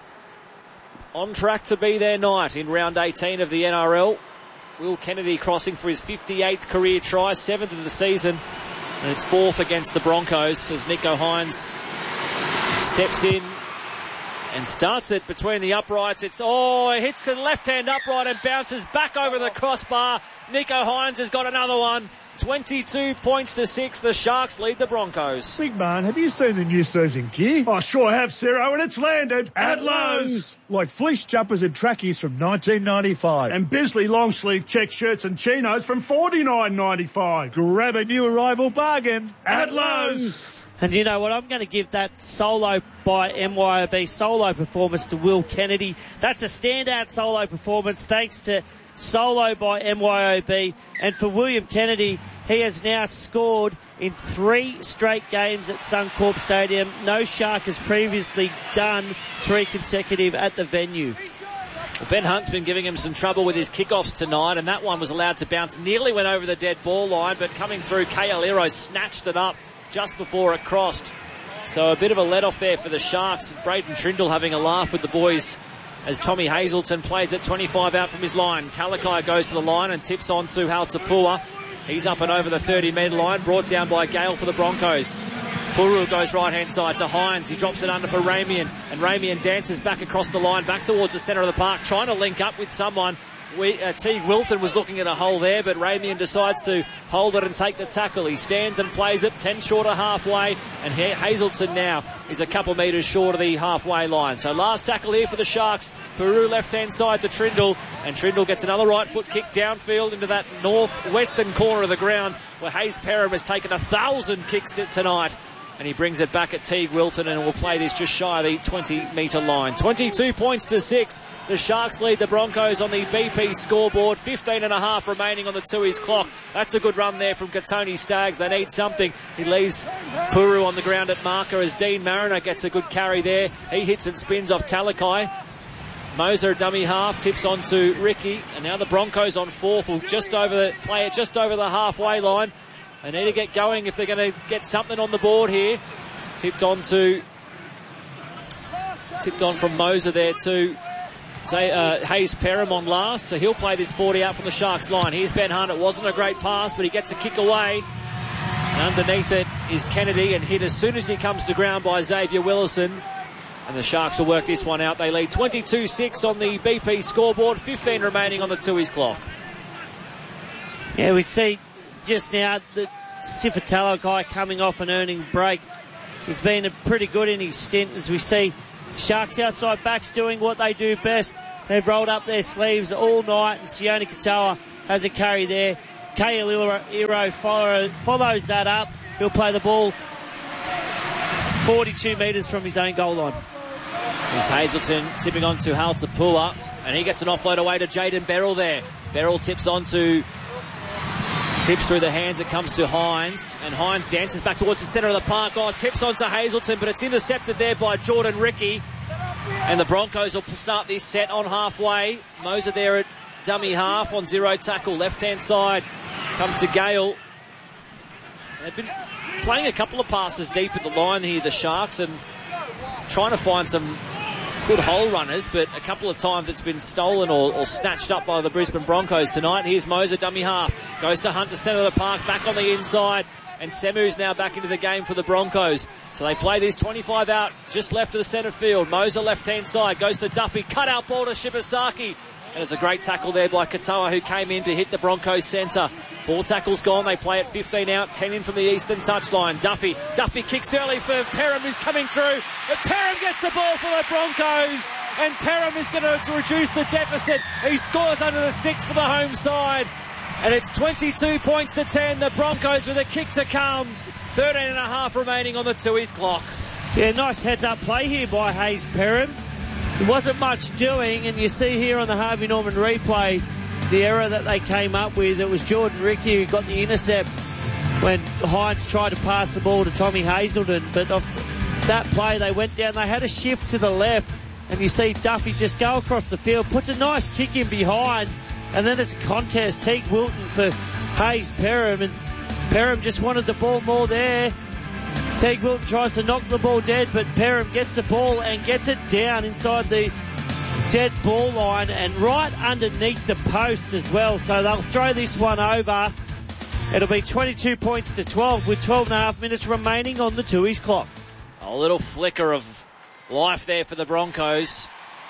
on track to be their night in round eighteen of the N R L. Will Kennedy crossing for his fifty-eighth career try, seventh of the season, and it's fourth against the Broncos as Nicho Hines steps in and starts it between the uprights. It's, oh, it hits the left-hand upright and bounces back over the crossbar. Nicho Hines has got another one. twenty-two points to six. The Sharks lead the Broncos. Big man, have you seen the new season gear? I sure have, Ciro, and it's landed at Lowe's. Like fleece jumpers and trackies from nineteen ninety-five. And Bisley long sleeve check shirts and chinos from forty-nine ninety-five. Grab a new arrival bargain at Lowe's. And you know what? I'm going to give that solo by M Y O B solo performance to Will Kennedy. That's a standout solo performance thanks to solo by M Y O B. And for William Kennedy, he has now scored in three straight games at Suncorp Stadium. No Shark has previously done three consecutive at the venue. Well, Ben Hunt's been giving him some trouble with his kickoffs tonight, and that one was allowed to bounce. Nearly went over the dead ball line, but coming through, Kale Iro snatched it up just before it crossed. So a bit of a let-off there for the Sharks. Braden Trindle having a laugh with the boys as Tommy Hazelton plays at twenty-five out from his line. Talakai goes to the line and tips on to Haltapua. He's up and over the thirty metre line, brought down by Gale for the Broncos. Puru goes right-hand side to Hines. He drops it under for Ramian, and Ramian dances back across the line, back towards the centre of the park, trying to link up with someone. We, uh, Teague Wilton was looking at a hole there, but Ramian decides to hold it and take the tackle. He stands and plays it, ten short of halfway, and Hazelton now is a couple metres short of the halfway line. So last tackle here for the Sharks. Peru left-hand side to Trindle, and Trindle gets another right foot kick downfield into that north-western corner of the ground where Hayes Perham has taken a thousand kicks tonight. And he brings it back at Teague Wilton, and will play this just shy of the twenty metre line. twenty-two points to six. The Sharks lead the Broncos on the B P scoreboard. fifteen and a half remaining on the Tui's clock. That's a good run there from Katoni Staggs. They need something. He leaves Puru on the ground at marker as Dean Mariner gets a good carry there. He hits and spins off Talakai. Moser, dummy half, tips on to Ricky. And now the Broncos on fourth will just over the, play it just over the halfway line. They need to get going if they're going to get something on the board here. Tipped on to, tipped on from Moser there to say, uh, Hayes Perham on last. So he'll play this forty out from the Sharks line. Here's Ben Hunt. It wasn't a great pass, but he gets a kick away. And underneath it is Kennedy, and hit as soon as he comes to ground by Xavier Willison. And the Sharks will work this one out. They lead twenty-two six on the B P scoreboard. fifteen remaining on the Tui's clock. Yeah, we see just now the Sifatello guy coming off an earning break. He's been a pretty good in his stint, as we see Sharks outside backs doing what they do best. They've rolled up their sleeves all night, and Sione Katoa has a carry there. Kale Iro follow, follows that up. He'll play the ball forty-two metres from his own goal line. Here's Hazelton tipping on to Haltapua, and he gets an offload away to Jaden Beryl there. Beryl tips on to Tips through the hands, it comes to Hines, and Hines dances back towards the centre of the park. Oh, tips onto Hazelton, but it's intercepted there by Jordan Ricky. And the Broncos will start this set on halfway. Moser there at dummy half on zero tackle, left-hand side. Comes to Gale. They've been playing a couple of passes deep at the line here, the Sharks, and trying to find some good hole runners, but a couple of times it's been stolen or, or snatched up by the Brisbane Broncos tonight. Here's Moser, dummy half. Goes to Hunt to centre of the park, back on the inside. And Semu's now back into the game for the Broncos. So they play this twenty-five out, just left of the centre field. Moser left-hand side, goes to Duffy. Cut out ball to Shibasaki. And it's a great tackle there by Katoa, who came in to hit the Broncos centre. Four tackles gone. They play at fifteen out, ten in from the eastern touchline. Duffy. Duffy kicks early for Perham, who's coming through. But Perham gets the ball for the Broncos. And Perham is going to reduce the deficit. He scores under the sticks for the home side. And it's twenty-two points to ten. The Broncos with a kick to come. thirteen and a half remaining on the Tui's clock. Yeah, nice heads-up play here by Hayes Perham. There wasn't much doing, and you see here on the Harvey Norman replay the error that they came up with. It was Jordan Ricky who got the intercept when Hines tried to pass the ball to Tommy Hazelton. But off that play, they went down. They had a shift to the left, and you see Duffy just go across the field, puts a nice kick in behind, and then it's a contest. Teague Wilton for Hayes Perham, and Perham just wanted the ball more there. Teague Wilton tries to knock the ball dead, but Perham gets the ball and gets it down inside the dead ball line and right underneath the posts as well. So they'll throw this one over. It'll be twenty-two points to twelve with twelve and a half minutes remaining on the Tui's clock. A little flicker of life there for the Broncos.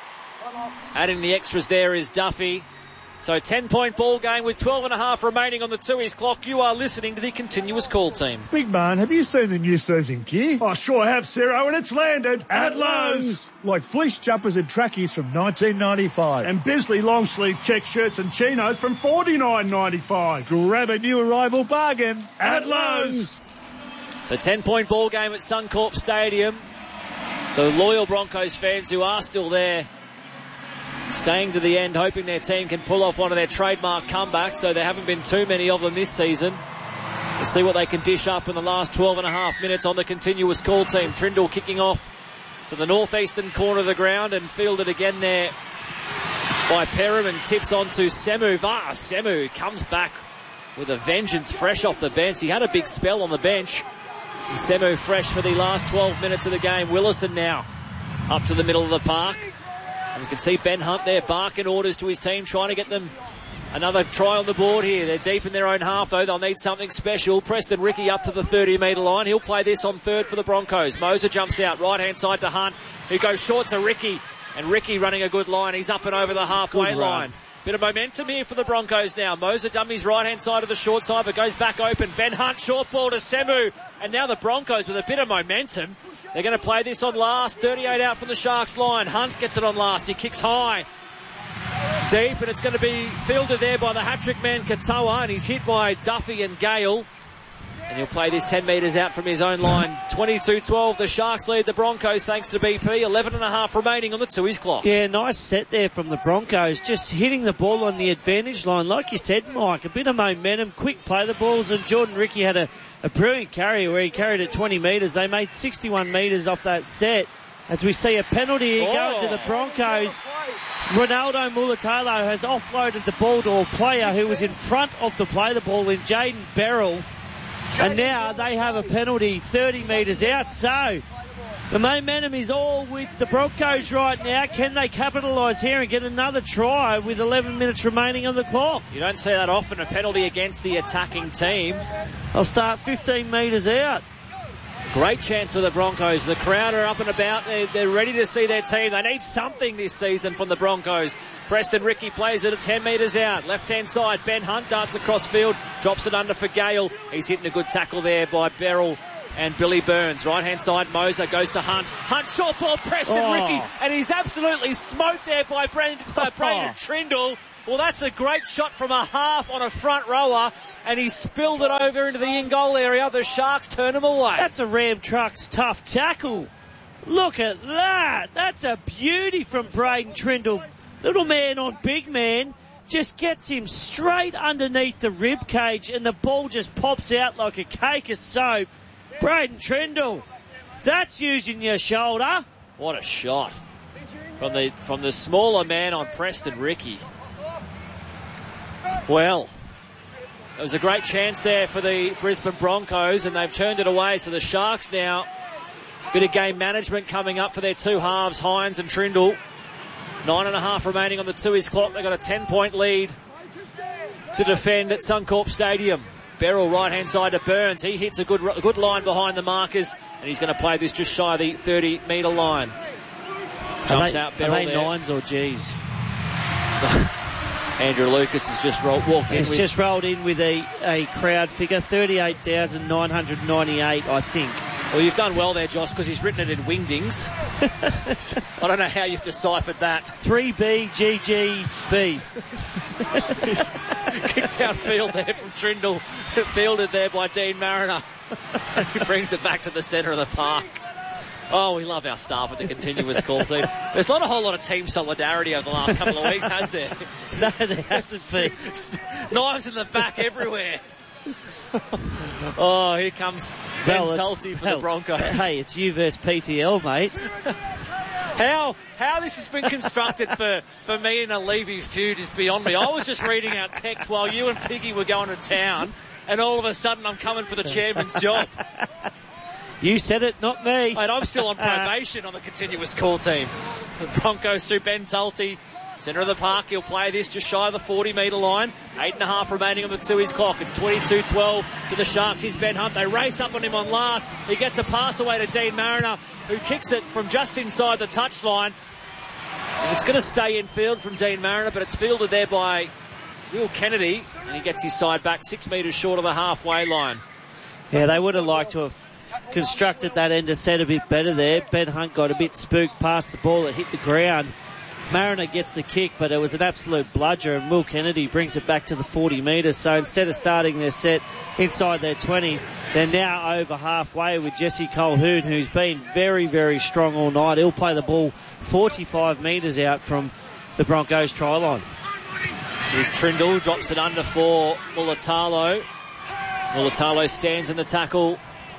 Adding the extras there is Duffy. So ten-point ball game with twelve and a half remaining on the Tui's clock. You are listening to the Continuous Call Team. Big man, have you seen the new season gear? I sure have, Ciro, and it's landed at Lowe's. Like fleece jumpers and trackies from nineteen ninety-five. And Bisley long sleeve check shirts and chinos from forty-nine ninety-five. Grab a new arrival bargain at Lowe's. So ten-point ball game at Suncorp Stadium. The loyal Broncos fans who are still there, staying to the end, hoping their team can pull off one of their trademark comebacks, though there haven't been too many of them this season. We'll see what they can dish up in the last twelve and a half minutes on the Continuous Call Team. Trindle kicking off to the northeastern corner of the ground and fielded again there by Perriman, tips on to Semu. Ah, Semu comes back with a vengeance, fresh off the bench. He had a big spell on the bench. And Semu fresh for the last twelve minutes of the game. Willison now up to the middle of the park. And you can see Ben Hunt there barking orders to his team, trying to get them another try on the board here. They're deep in their own half, though. They'll need something special. Preston Ricky up to the thirty metre line. He'll play this on third for the Broncos. Moser jumps out, right-hand side to Hunt, who goes short to Ricky. And Ricky running a good line. He's up and over the halfway line. Bit of momentum here for the Broncos now. Moser dummies right-hand side of the short side, but goes back open. Ben Hunt, short ball to Semu. And now the Broncos with a bit of momentum. They're going to play this on last. thirty-eight out from the Sharks line. Hunt gets it on last. He kicks high. Deep, and it's going to be fielded there by the hat-trick man Katoa, and he's hit by Duffy and Gale. And he'll play this ten metres out from his own line. twenty-two twelve, the Sharks lead the Broncos thanks to B P. eleven and a half remaining on the Tooheys clock. Yeah, nice set there from the Broncos. Just hitting the ball on the advantage line. Like you said, Mike, a bit of momentum, quick play the balls, and Jordan Ricky had a, a brilliant carry where he carried it twenty metres. They made sixty-one metres off that set. As we see a penalty oh. going to the Broncos. Ronaldo Mulatalo has offloaded the ball to a player who was in front of the play the ball in Jaden Beryl. And now they have a penalty thirty metres out. So the momentum is all with the Broncos right now. Can they capitalise here and get another try with eleven minutes remaining on the clock? You don't see that often, a penalty against the attacking team. They'll start fifteen metres out. Great chance for the Broncos. The crowd are up and about. They're, they're ready to see their team. They need something this season from the Broncos. Preston Ricky plays it at ten metres out. Left-hand side, Ben Hunt darts across field. Drops it under for Gale. He's hitting a good tackle there by Beryl and Billy Burns. Right-hand side, Moser goes to Hunt. Hunt, short ball, Preston oh. Ricky. And he's absolutely smoked there by Brandon, uh, Brandon oh. Trindle. Well, that's a great shot from a half on a front rower, and he spilled it over into the in-goal area. The Sharks turn him away. That's a Ram Trucks tough tackle. Look at that. That's a beauty from Braden Trindle. Little man on big man just gets him straight underneath the rib cage, and the ball just pops out like a cake of soap. Braden Trindle, that's using your shoulder. What a shot from the from the smaller man on Preston Ricky. Well, it was a great chance there for the Brisbane Broncos, and they've turned it away. So the Sharks now, bit of game management coming up for their two halves, Hines and Trindle. Nine and a half remaining on the Tooheys clock. They've got a ten-point lead to defend at Suncorp Stadium. Beryl right-hand side to Burns. He hits a good a good line behind the markers, and he's going to play this just shy of the thirty metre line. Jumps they, out Beryl Are they there. nines or G's? Andrew Lucas has just rolled, walked in. He's with... just rolled in with a, a crowd figure, thirty-eight thousand nine hundred ninety-eight, I think. Well, you've done well there, Josh, because he's written it in wingdings. I don't know how you've deciphered that. three B G G B. Kicked downfield there from Trindle, fielded there by Dean Mariner. He brings it back to the centre of the park. Oh, we love our staff at the continuous call team. There's not a whole lot of team solidarity over the last couple of weeks, has there? No, there hasn't been. Knives in the back everywhere. Oh, here comes Ben well, Tulty for well, the Broncos. Hey, it's you versus P T L, mate. How how this has been constructed for, for me and a Levy feud is beyond me. I was just reading out text while you and Piggy were going to town, and all of a sudden I'm coming for the chairman's job. You said it, not me. Mate, I'm still on probation on the continuous call team. The Broncos through Ben Tulty. Centre of the park, he'll play this just shy of the forty metre line. Eight and a half remaining on the Tooheys clock. It's twenty-two twelve to the Sharks. Here's Ben Hunt. They race up on him on last. He gets a pass away to Dean Mariner, who kicks it from just inside the touchline. And it's going to stay in field from Dean Mariner, but it's fielded there by Will Kennedy, and he gets his side back six metres short of the halfway line. Yeah, they would have liked to have constructed that end of set a bit better there. Ben Hunt got a bit spooked past the ball that hit the ground. Mariner gets the kick, but it was an absolute bludger, and Will Kennedy brings it back to the forty metres. So instead of starting their set inside their twenty, they're now over halfway with Jesse Colquhoun, who's been very, very strong all night. He'll play the ball forty-five metres out from the Broncos try line. Here's Trindle, drops it under for Mulatalo. Mulatalo stands in the tackle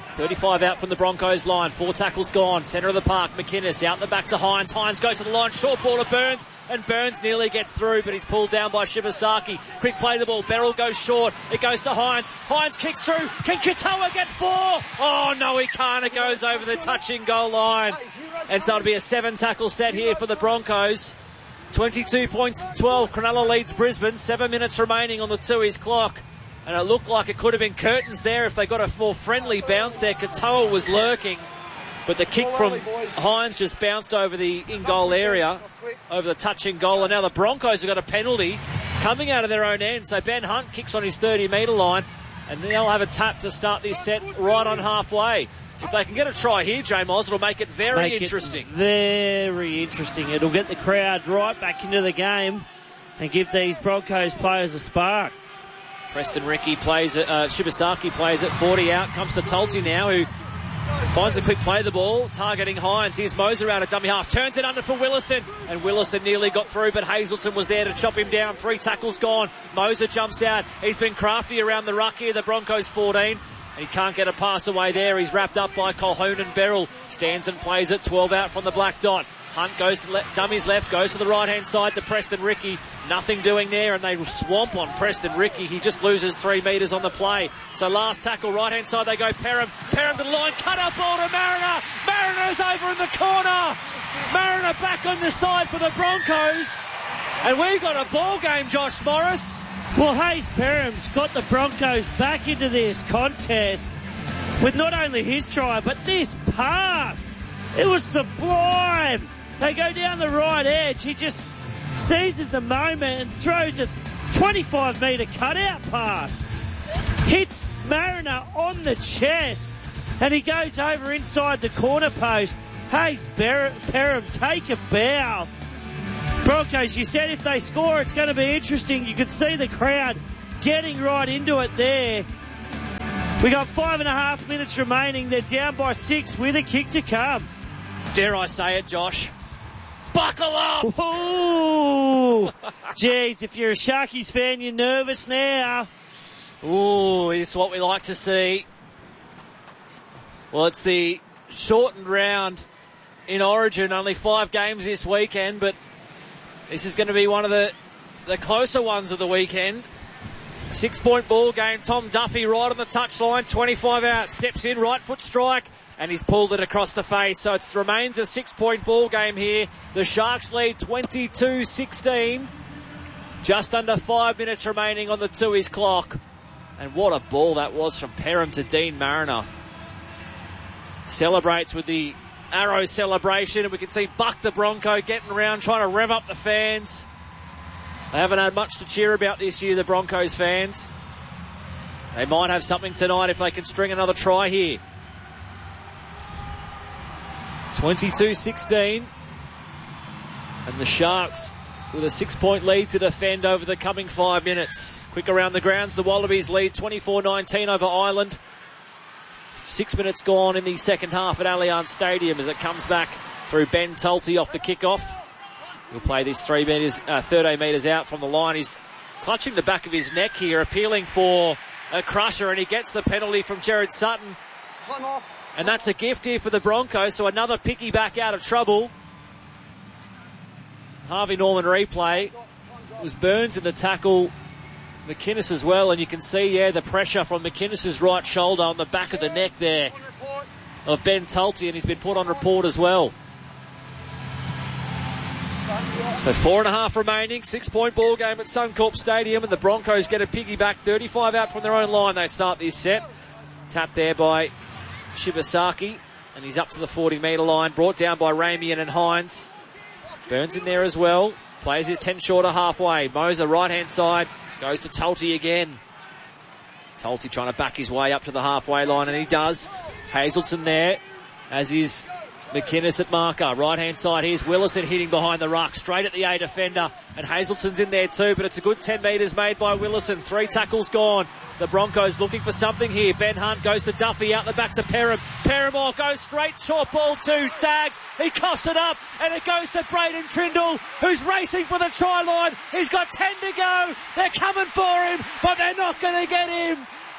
thirty-five out from the Broncos line. Four tackles gone. Centre of the park. McInnes out the back to Hines. Hines goes to the line. Short ball to Burns. And Burns nearly gets through, but he's pulled down by Shibasaki. Quick play the ball. Beryl goes short. It goes to Hines. Hines kicks through. Can Katoa get four? Oh, no, he can't. It goes over the touching goal line. And so it'll be a seven tackle set here for the Broncos. twenty-two points to twelve. Cronulla leads Brisbane. Seven minutes remaining on the Tooheys clock. And it looked like it could have been curtains there if they got a more friendly bounce there. Katoa was lurking, but the kick from Hines just bounced over the in-goal area, over the touching goal. And now the Broncos have got a penalty coming out of their own end. So Ben Hunt kicks on his thirty-metre line, and they'll have a tap to start this set right on halfway. If they can get a try here, J Moz, it'll make it very make interesting. It very interesting. It'll get the crowd right back into the game and give these Broncos players a spark. Preston Ricky plays it, uh, Shibasaki plays it, forty out, comes to Tulty now, who finds a quick play the ball, targeting Hines. Here's Moser out of dummy half, turns it under for Willison, and Willison nearly got through, but Hazelton was there to chop him down. Three tackles gone. Moser jumps out. He's been crafty around the ruck here, the Broncos fourteen. He can't get a pass away there. He's wrapped up by Colhoun and Beryl. Stands and plays it. twelve out from the black dot. Hunt goes to le- dummies left, goes to the right-hand side to Preston Ricky. Nothing doing there, and they swamp on Preston Ricky. He just loses three metres on the play. So last tackle, right-hand side, they go Perham. Perham to the line, cut up ball to Mariner. Mariner's over in the corner. Mariner back on the side for the Broncos. And we've got a ball game, Josh Morris. Well, Hayes Perham's got the Broncos back into this contest with not only his try, but this pass. It was sublime. They go down the right edge. He just seizes the moment and throws a twenty-five metre cutout pass. Hits Mariner on the chest, and he goes over inside the corner post. Hayes Perham, take a bow. Broncos, you said if they score, it's going to be interesting. You could see the crowd getting right into it there. We got five and a half minutes remaining. They're down by six with a kick to come. Dare I say it, Josh? Buckle up! Ooh! Jeez, if you're a Sharkies fan, you're nervous now. Ooh, it's what we like to see. Well, it's the shortened round in Origin. Only five games this weekend, but this is going to be one of the, the closer ones of the weekend. Six-point ball game. Tom Duffy right on the touchline. twenty-five out. Steps in. Right foot strike. And he's pulled it across the face. So it remains a six-point ball game here. The Sharks lead twenty-two sixteen. Just under five minutes remaining on the Tooheys clock. And what a ball that was from Perham to Dean Mariner. Celebrates with the arrow celebration. And we can see Buck the Bronco getting around, trying to rev up the fans. They haven't had much to cheer about this year, the Broncos fans. They might have something tonight if they can string another try here. twenty-two sixteen. And the Sharks with a six-point lead to defend over the coming five minutes. Quick around the grounds, the Wallabies lead twenty-four nineteen over Ireland. Six minutes gone in the second half at Allianz Stadium as it comes back through Ben Tulty off the kickoff. He'll play this three meters, uh, thirteen metres out from the line. He's clutching the back of his neck here, appealing for a crusher, and he gets the penalty from Jared Sutton. And that's a gift here for the Broncos, so another picky back out of trouble. Harvey Norman replay. It was Burns in the tackle, McInnes as well, and you can see, yeah, the pressure from McInnes' right shoulder on the back of the neck there of Ben Tulty, and he's been put on report as well. So four and a half remaining, six-point ball game at Suncorp Stadium, and the Broncos get a piggyback, thirty-five out from their own line. They start this set. Tapped there by Shibasaki, and he's up to the forty-metre line, brought down by Ramian and Hines. Burns in there as well, plays his ten shorter halfway. Moser right-hand side, goes to Tulty again. Tulty trying to back his way up to the halfway line, and he does. Hazelton there, as is McInnes at marker. Right-hand side, here's Willison hitting behind the ruck, straight at the A defender, and Hazelton's in there too, but it's a good ten metres made by Willison. Three tackles gone. The Broncos looking for something here. Ben Hunt goes to Duffy, out the back to Perham. Perham goes straight, short ball to Staggs. He coughs it up, and it goes to Braden Trindle, who's racing for the try line. He's got ten to go. They're coming for him, but they're not going to get him.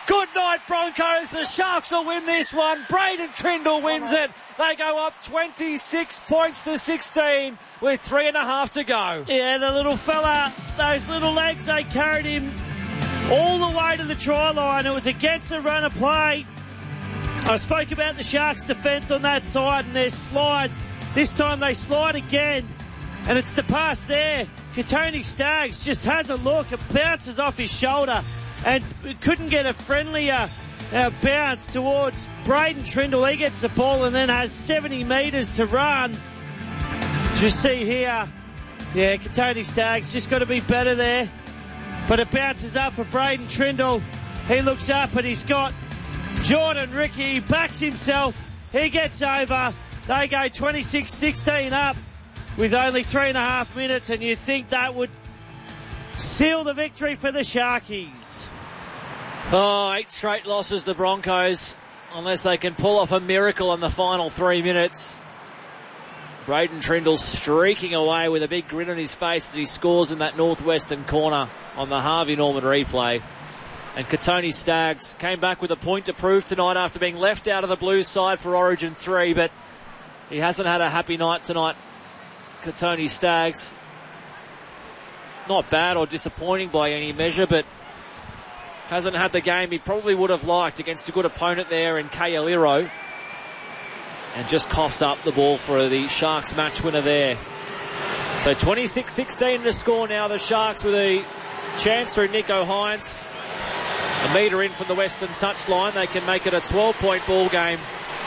Good night, Broncos. The Sharks will win this one. Braden Trindle wins it. They go up twenty-six points to sixteen with three and a half to go. Yeah, the little fella, those little legs, they carried him all the way to the try line. It was against the run of play. I spoke about the Sharks' defence on that side and their slide. This time they slide again. And it's the pass there. Katoni Staggs just has a look. It bounces off his shoulder. And couldn't get a friendlier uh, bounce towards Braden Trindle. He gets the ball and then has seventy metres to run. You see here, yeah, Katoni Staggs just got to be better there. But it bounces up for Braden Trindle. He looks up and he's got Jordan Ricky. He backs himself. He gets over. They go twenty-six sixteen up with only three and a half minutes, and you think that would seal the victory for the Sharkies. Oh, eight straight losses, the Broncos, unless they can pull off a miracle in the final three minutes. Braden Trindle streaking away with a big grin on his face as he scores in that northwestern corner on the Harvey Norman replay. And Katoni Staggs came back with a point to prove tonight after being left out of the Blues side for Origin three, but he hasn't had a happy night tonight. Katoni Staggs, not bad or disappointing by any measure, but hasn't had the game he probably would have liked against a good opponent there in Kayaliro. And just coughs up the ball for the Sharks match winner there. So twenty-six sixteen to score now. The Sharks with a chance through Nico Hines. A metre in from the western touchline. They can make it a twelve-point ball game.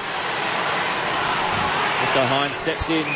Nico Hines steps in.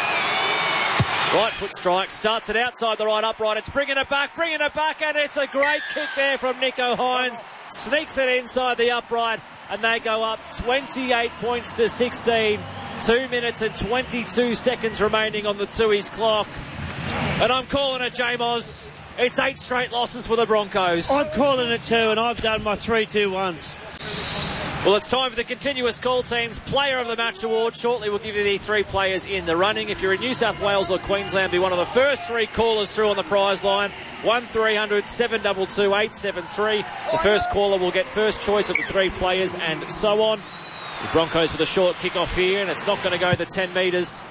Right foot strike, starts it outside the right upright. It's bringing it back, bringing it back, and it's a great kick there from Nico Hines. Sneaks it inside the upright, and they go up twenty-eight points to sixteen. Two minutes and twenty-two seconds remaining on the Tooheys clock. And I'm calling it, J-Moz. It's eight straight losses for the Broncos. I'm calling it too, and I've done my three two ones. Well, it's time for the continuous call team's Player of the Match award. Shortly, we'll give you the three players in the running. If you're in New South Wales or Queensland, be one of the first three callers through on the prize line. one three hundred seven two two eight seven three. The first caller will get first choice of the three players and so on. The Broncos with a short kick-off here, and it's not going to go the ten metres.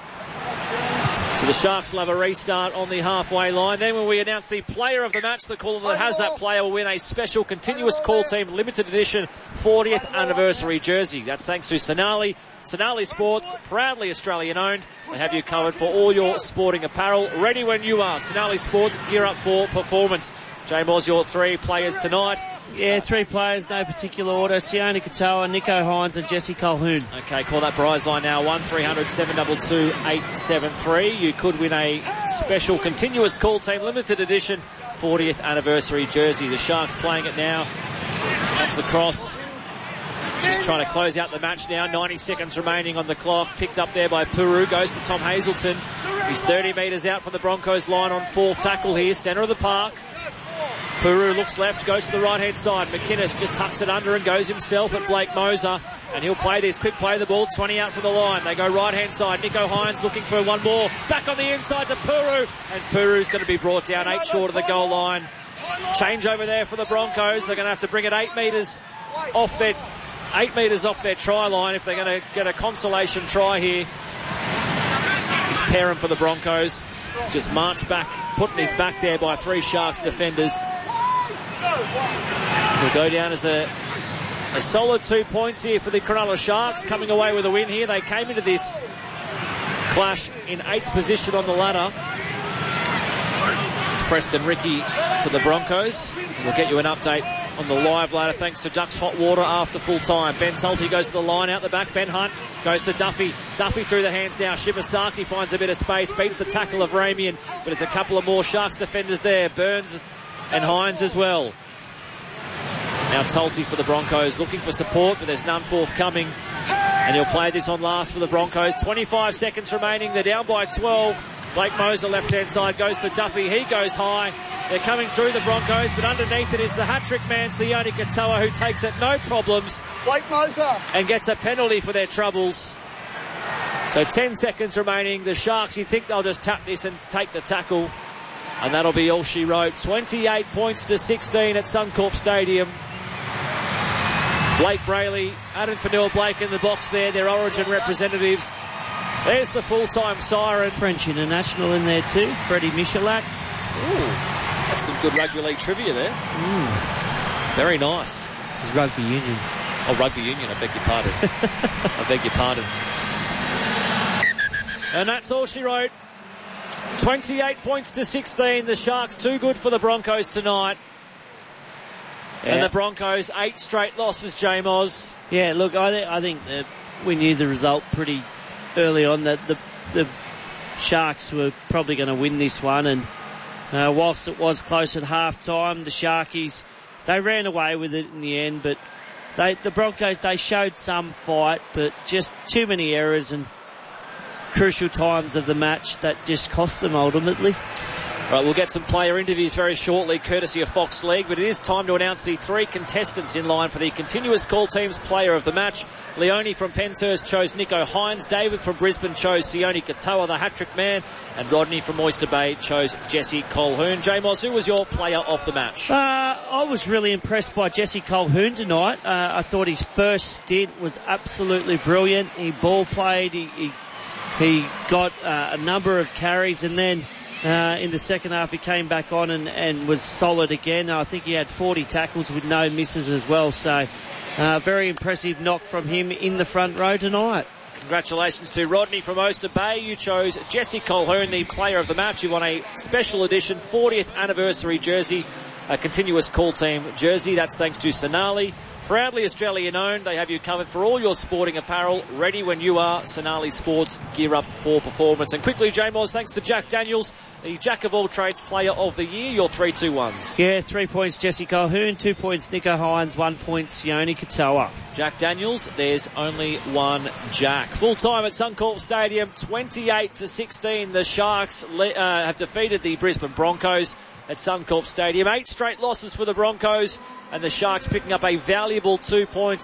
So the Sharks will have a restart on the halfway line. Then when we announce the player of the match, the caller that has that player will win a special continuous call team limited edition fortieth anniversary jersey. That's thanks to Sonali. Sonali Sports, proudly Australian owned. They have you covered for all your sporting apparel. Ready when you are. Sonali Sports, gear up for performance. J-Moz, your three players tonight. Yeah, three players, no particular order. Sione Katoa, Nico Hines and Jesse Colquhoun. Okay, call that prize line now. one three hundred seven two two eight seven three. You could win a special continuous call team limited edition fortieth anniversary jersey. The Sharks playing it now. Comes across. Just trying to close out the match now. ninety seconds remaining on the clock. Picked up there by Puru. Goes to Tom Hazelton. He's thirty metres out from the Broncos line on fourth tackle here. Centre of the park. Puru looks left, goes to the right-hand side. McInnes just tucks it under and goes himself at Blake Moser. And he'll play this. Quick play the ball. twenty out from the line. They go right-hand side. Nico Hines looking for one more. Back on the inside to Puru. And Puru's going to be brought down eight short of the goal line. Change over there for the Broncos. They're going to have to bring it eight metres off their... Eight metres off their try line if they're going to get a consolation try here. It's Perham for the Broncos. Just marched back, putting his back there by three Sharks defenders. Will go down as a, a solid two points here for the Cronulla Sharks, coming away with a win here. They came into this clash in eighth position on the ladder. It's Preston Ricky for the Broncos. We'll get you an update on the live ladder thanks to Ducks Hot Water after full time. Ben Tulty goes to the line out the back. Ben Hunt goes to Duffy. Duffy through the hands now. Shibasaki finds a bit of space. Beats the tackle of Ramian. But there's a couple of more Sharks defenders there. Burns and Hines as well. Now Tulty for the Broncos looking for support, but there's none forthcoming. And he'll play this on last for the Broncos. twenty-five seconds remaining. They're down by twelve. Blake Moser left-hand side goes to Duffy. He goes high. They're coming through the Broncos, but underneath it is the hat-trick man, Sione Katoa, who takes it no problems. Blake Moser. And gets a penalty for their troubles. So ten seconds remaining. The Sharks, you think they'll just tap this and take the tackle. And that'll be all she wrote. twenty-eight points to sixteen at Suncorp Stadium. Blake Brayley, Adam Fanua-Blake in the box there, their Origin representatives. There's the full-time siren. French international in there too, Freddie Michalak. Ooh, that's some good rugby league trivia there. Mm. Very nice. It's rugby union. Oh, rugby union, I beg your pardon. I beg your pardon. And that's all she wrote. twenty-eight points to sixteen. The Sharks too good for the Broncos tonight. Yeah. And the Broncos, eight straight losses, J-Moz. Yeah, look, I, th- I think that we knew the result pretty early on, that the, the Sharks were probably going to win this one. And uh, whilst it was close at half-time, the Sharkies, they ran away with it in the end. But they, the Broncos, they showed some fight, but just too many errors and crucial times of the match that just cost them ultimately. Right, we'll get some player interviews very shortly, courtesy of Fox League, but it is time to announce the three contestants in line for the continuous call team's player of the match. Leone from Penshurst chose Nico Hines, David from Brisbane chose Sione Katoa, the hat-trick man, and Rodney from Oyster Bay chose Jesse Colquhoun. J-Moz, who was your player of the match? Uh, I was really impressed by Jesse Colquhoun tonight. Uh, I thought his first stint was absolutely brilliant. He ball played, he, he, he got uh, a number of carries, and then Uh, in the second half, he came back on and, and was solid again. I think he had forty tackles with no misses as well. So, uh, very impressive knock from him in the front row tonight. Congratulations to Rodney from Oyster Bay. You chose Jesse Colquhoun, the player of the match. You won a special edition fortieth anniversary jersey, a continuous call team jersey. That's thanks to Sonali. Proudly Australian owned. They have you covered for all your sporting apparel. Ready when you are. Sonali Sports, gear up for performance. And quickly, J-Moz, thanks to Jack Daniels, the Jack of all trades player of the year. Your three two ones. Yeah, three points Jesse Colquhoun, two points Nico Hines, one point Sione Katoa. Jack Daniels, there's only one Jack. Full time at Suncorp Stadium, twenty-eight to sixteen. The Sharks le- uh, have defeated the Brisbane Broncos at Suncorp Stadium. Eight straight losses for the Broncos, and the Sharks picking up a valuable two points